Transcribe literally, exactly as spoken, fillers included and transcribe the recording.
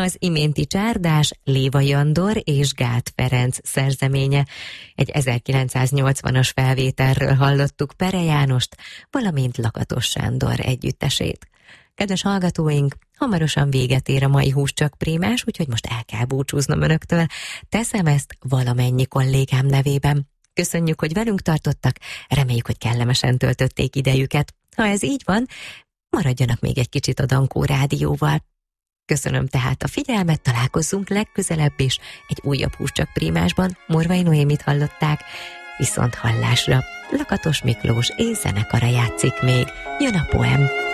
Az iménti csárdás Lévai Andor és Gát Ferenc szerzeménye. Egy ezerkilencszáznyolcvanas felvételről hallottuk Pere Jánost, valamint Lakatos Sándor együttesét. Kedves hallgatóink, hamarosan véget ér a mai Húscsak Prímás, úgyhogy most el kell búcsúznom önöktől. Teszem ezt valamennyi kollégám nevében. Köszönjük, hogy velünk tartottak, reméljük, hogy kellemesen töltötték idejüket. Ha ez így van, maradjanak még egy kicsit a Dankó Rádióval. Köszönöm tehát a figyelmet, találkozzunk legközelebb is egy újabb Húscsak Prímásban. Morvai Noémit hallották, viszont hallásra. Lakatos Miklós és zenekara játszik még. Jön a poem.